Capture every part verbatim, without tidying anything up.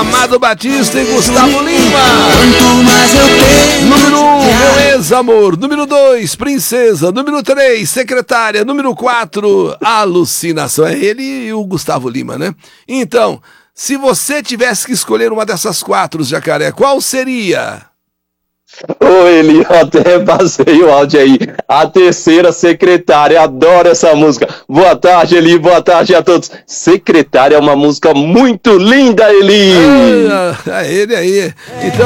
Amado Batista e Gustavo Lima. Número um, meu ex-amor. Número dois, princesa. Número três, secretária. Número quatro, alucinação. É ele e o Gustavo Lima, né? Então, se você tivesse que escolher uma dessas quatro, Jacaré, qual seria? Ô Eli, eu até passei o áudio aí. A terceira, secretária, adoro essa música. Boa tarde, Eli, boa tarde a todos. Secretária é uma música muito linda, Eli. Ah, é ele aí. Então,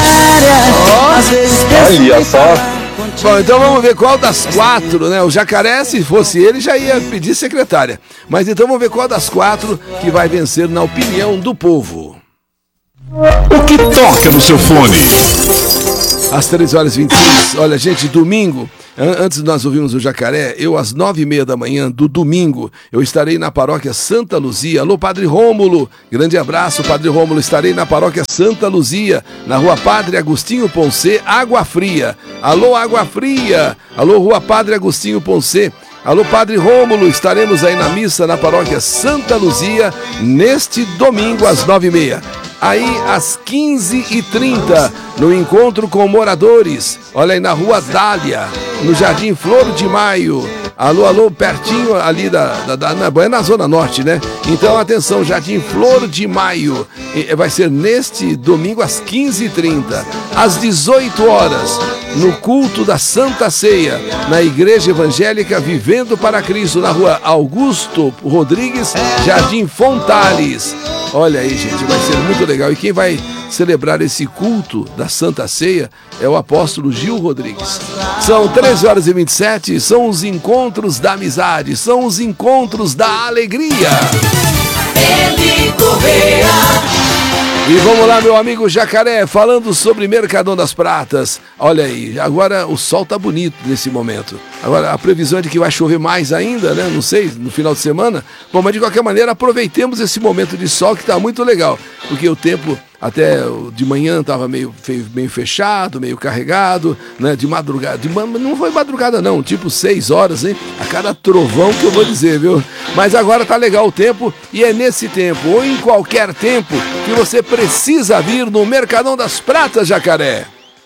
ó, olha só. Bom, então vamos ver qual das quatro, né? O Jacaré, se fosse ele, já ia pedir secretária. Mas então vamos ver qual das quatro que vai vencer na opinião do povo. O que toca no seu fone? Às três horas e vinte e seis, olha gente, domingo, antes de nós ouvirmos o Jacaré, eu às nove e meia da manhã do domingo, eu estarei na paróquia Santa Luzia. Alô, Padre Rômulo, grande abraço, Padre Rômulo, estarei na paróquia Santa Luzia, na rua Padre Agostinho Poncê, Água Fria. Alô, Água Fria, alô, rua Padre Agostinho Poncê. Alô, Padre Rômulo, estaremos aí na missa na paróquia Santa Luzia, neste domingo às nove e meia. Aí, às quinze e trinta, no encontro com moradores, olha aí na Rua Dália, no Jardim Flor de Maio. Alô, alô, pertinho ali da, da, da na, é na Zona Norte, né? Então, atenção, Jardim Flor de Maio, vai ser neste domingo às quinze e trinta. Às dezoito horas, no culto da Santa Ceia, na Igreja Evangélica Vivendo para Cristo, na Rua Augusto Rodrigues, Jardim Fontales. Olha aí, gente, vai ser muito legal. E quem vai celebrar esse culto da Santa Ceia é o apóstolo Gil Rodrigues. São treze horas e vinte e sete, são os encontros da amizade, são os encontros da alegria. Eli Correia. E vamos lá, meu amigo Jacaré, falando sobre Mercadão das Pratas. Olha aí, agora o sol tá bonito nesse momento. Agora, a previsão é de que vai chover mais ainda, né? Não sei, no final de semana. Bom, mas de qualquer maneira, aproveitemos esse momento de sol que tá muito legal. Porque o tempo, até de manhã, tava meio, meio fechado, meio carregado, né? De madrugada, de, não foi madrugada não, tipo seis horas, hein? A cada trovão que eu vou dizer, viu? Mas agora tá legal o tempo e é nesse tempo, ou em qualquer tempo, que você precisa vir no Mercadão das Pratas, Jacaré.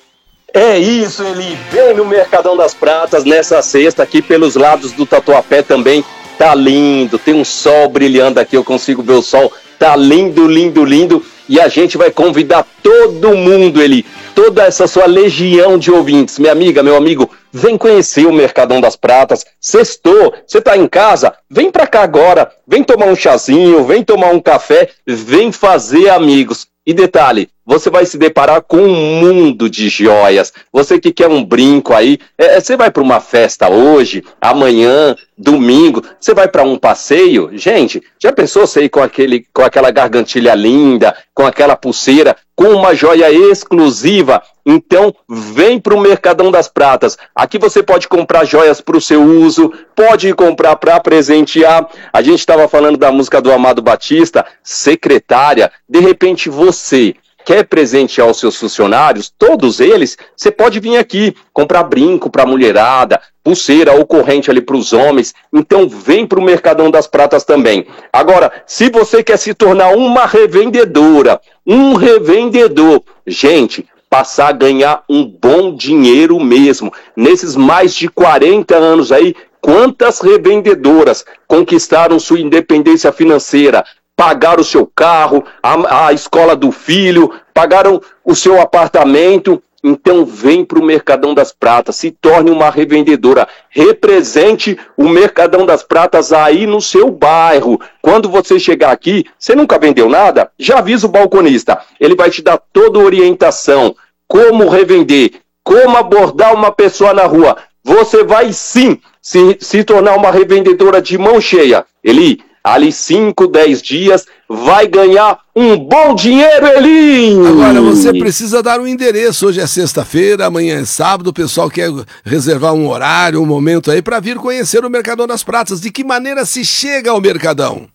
É isso, Eli, vem no Mercadão das Pratas nessa sexta aqui pelos lados do Tatuapé também, tá lindo, tem um sol brilhando aqui, eu consigo ver o sol, tá lindo, lindo, lindo, e a gente vai convidar todo mundo, Eli, toda essa sua legião de ouvintes, minha amiga, meu amigo, vem conhecer o Mercadão das Pratas, sextou, você tá em casa, vem pra cá agora, vem tomar um chazinho, vem tomar um café, vem fazer amigos. E detalhe, você vai se deparar com um mundo de joias. Você que quer um brinco aí, é, você vai para uma festa hoje, amanhã, domingo, você vai para um passeio? Gente, já pensou você ir com, aquele, com aquela gargantilha linda, com aquela pulseira, com uma joia exclusiva? Então, vem para o Mercadão das Pratas. Aqui você pode comprar joias para o seu uso, pode comprar para presentear. A gente estava falando da música do Amado Batista, Secretária. De repente você quer presentear os seus funcionários, todos eles, você pode vir aqui, comprar brinco para a mulherada, pulseira ou corrente ali para os homens. Então vem para o Mercadão das Pratas também. Agora, se você quer se tornar uma revendedora, um revendedor, gente, passar a ganhar um bom dinheiro mesmo. Nesses mais de quarenta anos aí, quantas revendedoras conquistaram sua independência financeira? Pagaram o seu carro, a, a escola do filho, pagaram o seu apartamento. Então vem para o Mercadão das Pratas, se torne uma revendedora, represente o Mercadão das Pratas aí no seu bairro. Quando você chegar aqui, você nunca vendeu nada? Já avisa o balconista, ele vai te dar toda a orientação, como revender, como abordar uma pessoa na rua. Você vai sim se, se tornar uma revendedora de mão cheia. Eli, ali cinco, dez dias, vai ganhar um bom dinheiro, Eli! Agora, você precisa dar um endereço. Hoje é sexta-feira, amanhã é sábado, o pessoal quer reservar um horário, um momento aí para vir conhecer o Mercadão das Pratas. De que maneira se chega ao Mercadão?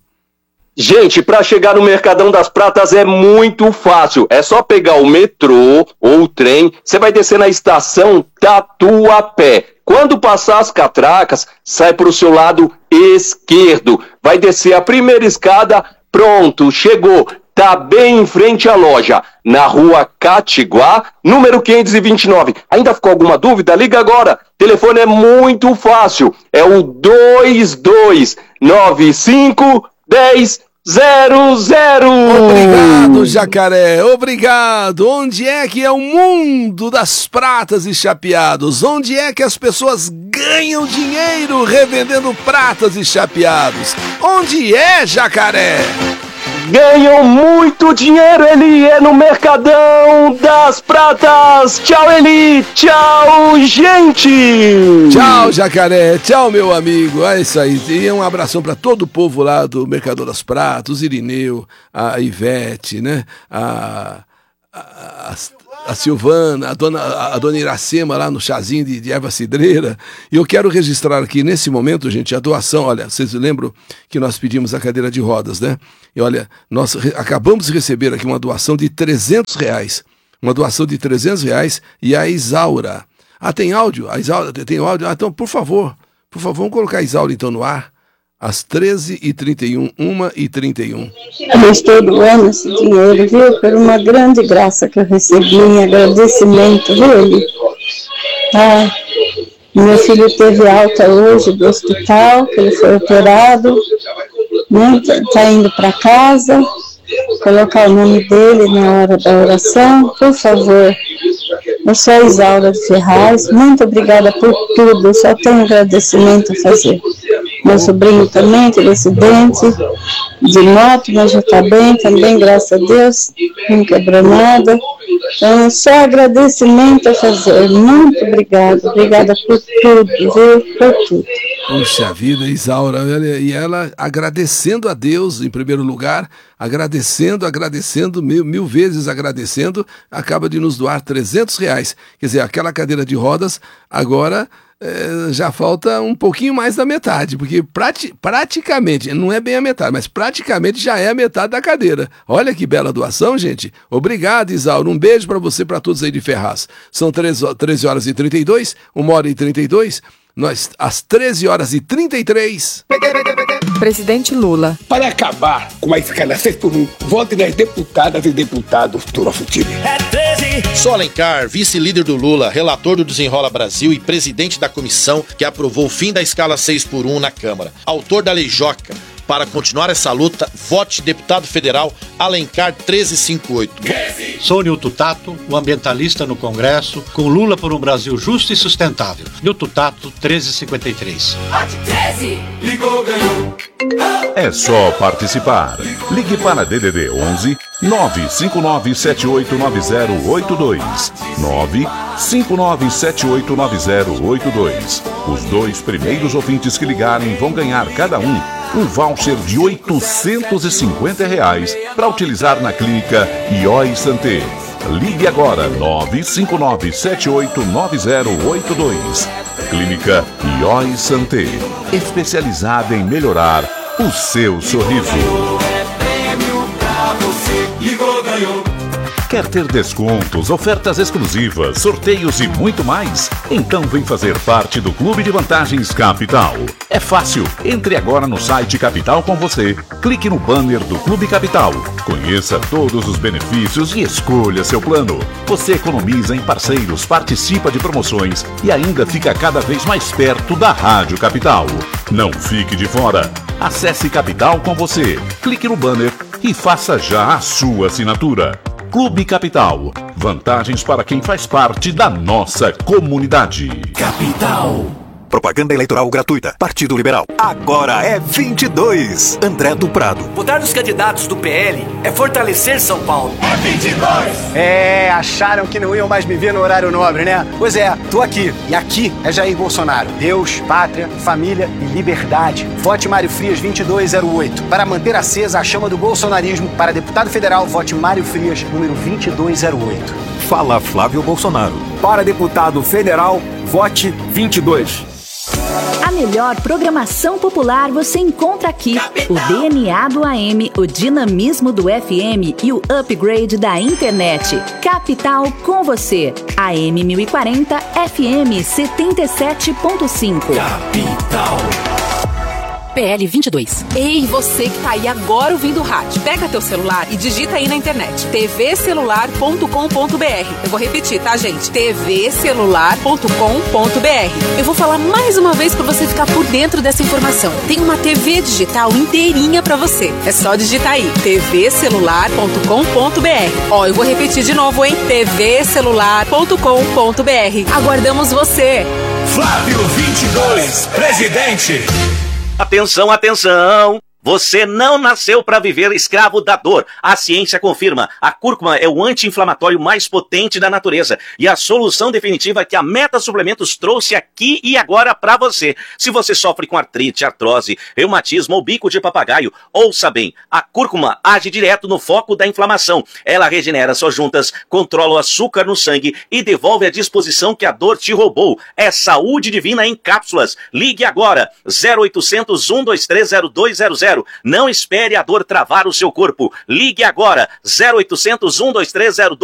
Gente, para chegar no Mercadão das Pratas é muito fácil. É só pegar o metrô ou o trem, você vai descer na estação Tatuapé. Quando passar as catracas, sai para o seu lado esquerdo. Vai descer a primeira escada, pronto, chegou. tá bem em frente à loja, na rua Catiguá, número quinhentos e vinte e nove. Ainda ficou alguma dúvida? Liga agora. O telefone é muito fácil. É o dois dois nove cinco um zero zero zero. Obrigado, Jacaré. Obrigado. Onde é que é o mundo das pratas e chapeados? Onde é que as pessoas ganham dinheiro revendendo pratas e chapeados? Onde é, Jacaré? Ganham muito dinheiro, Eli, é no Mercadão das Pratas. Tchau, Eli. Tchau, gente. Tchau, Jacaré. Tchau, meu amigo. É isso aí. E um abração para todo o povo lá do Mercadão das Pratas, o Irineu, a Ivete, né? A... a, a a Silvana, a dona, a dona Iracema lá no chazinho de, de erva cidreira. E eu quero registrar aqui nesse momento, gente, a doação. Olha, vocês lembram que nós pedimos a cadeira de rodas, né? E olha, nós re- acabamos de receber aqui uma doação de trezentos reais. Uma doação de trezentos reais e a Isaura. Ah, tem áudio? A Isaura tem áudio? Ah, então, por favor, por favor, vamos colocar a Isaura então no ar. Às treze e trinta e um, uma e trinta e um. Eu estou doando esse dinheiro, viu? Por uma grande graça que eu recebi em agradecimento, viu, Eli? Ah, meu filho teve alta hoje do hospital, que ele foi operado, né? Está indo para casa, colocar o nome dele na hora da oração, por favor. Eu sou a Isaura de Ferraz, muito obrigada por tudo, só tenho agradecimento a fazer. Meu sobrinho também teve acidente de moto, mas já está bem também, graças a Deus, não quebrou nada. Então, só agradecimento a fazer. Muito obrigada, obrigada por tudo, viu? Por tudo. Puxa vida, Isaura, e ela agradecendo a Deus em primeiro lugar, agradecendo, agradecendo, mil, mil vezes agradecendo, acaba de nos doar trezentos reais. Quer dizer, aquela cadeira de rodas agora é, já falta um pouquinho mais da metade, porque prati, praticamente, não é bem a metade, mas praticamente já é a metade da cadeira. Olha que bela doação, gente. Obrigado, Isaura. Um beijo para você, para todos aí de Ferraz. São treze horas e trinta e dois, uma hora e trinta e dois. Nós, às treze horas e trinta e três. Presidente Lula. Para acabar com a escala seis por um, vote nas deputadas e deputados do nosso time. É treze. Sou Alencar, vice-líder do Lula, relator do Desenrola Brasil e presidente da comissão que aprovou o fim da escala seis por um na Câmara. Autor da Lei Joca. Para continuar essa luta, vote deputado federal Alencar treze cinquenta e oito. Sou Nilton Tato, o ambientalista no Congresso, com Lula por um Brasil justo e sustentável. Nilton Tato treze cinquenta e três. Vote treze. Ligou, ganhou. É só participar. Ligue para D D D onze nove cinco nove sete oito nove zero oito dois. nove cinco nove sete oito nove zero oito dois. Os dois primeiros ouvintes que ligarem vão ganhar cada um um voucher de oitocentos e cinquenta reais para utilizar na clínica I O I Santé. Ligue agora nove cinco nove sete oito nove zero oito dois. Clínica I O I Santé, especializada em melhorar o seu sorriso. Quer ter descontos, ofertas exclusivas, sorteios e muito mais? Então vem fazer parte do Clube de Vantagens Capital. É fácil. Entre agora no site Capital com você. Clique no banner do Clube Capital. Conheça todos os benefícios e escolha seu plano. Você economiza em parceiros, participa de promoções e ainda fica cada vez mais perto da Rádio Capital. Não fique de fora. Acesse Capital com você. Clique no banner e faça já a sua assinatura. Clube Capital. Vantagens para quem faz parte da nossa comunidade. Capital. Propaganda eleitoral gratuita. Partido Liberal. Agora é vinte e dois. André do Prado. Votar nos candidatos do P L é fortalecer São Paulo. É vinte e dois. É, acharam que não iam mais me ver no horário nobre, né? Pois é, tô aqui. E aqui é Jair Bolsonaro. Deus, pátria, família e liberdade. Vote Mário Frias vinte e dois zero oito. Para manter acesa a chama do bolsonarismo, para deputado federal, vote Mário Frias, número vinte e dois zero oito. Fala Flávio Bolsonaro. Para deputado federal, vote vinte e dois. A melhor programação popular você encontra aqui. O D N A do A M, o dinamismo do F M e o upgrade da internet. Capital com você. A M mil e quarenta, F M setenta e sete ponto cinco. Capital. P L vinte e dois. Ei, você que tá aí agora ouvindo o rádio, pega teu celular e digita aí na internet t v celular ponto com ponto b r. Eu vou repetir, tá, gente? t v celular ponto com ponto b r. Eu vou falar mais uma vez para você ficar por dentro dessa informação. Tem uma T V digital inteirinha para você. É só digitar aí t v celular ponto com ponto b r. Ó, eu vou repetir de novo, hein? t v celular ponto com ponto b r. Aguardamos você. Flávio vinte e dois, presidente. Atenção, atenção! Você não nasceu para viver escravo da dor. A ciência confirma. A cúrcuma é o anti-inflamatório mais potente da natureza e a solução definitiva que a Meta Suplementos trouxe aqui e agora para você. Se você sofre com artrite, artrose, reumatismo ou bico de papagaio, ouça bem. A cúrcuma age direto no foco da inflamação. Ela regenera suas juntas, controla o açúcar no sangue e devolve a disposição que a dor te roubou. É saúde divina em cápsulas. Ligue agora. zero oitocentos, um dois três, zero dois zero zero. Não espere a dor travar o seu corpo. Ligue agora. zero oitocentos, um dois três, zero dois zero zero.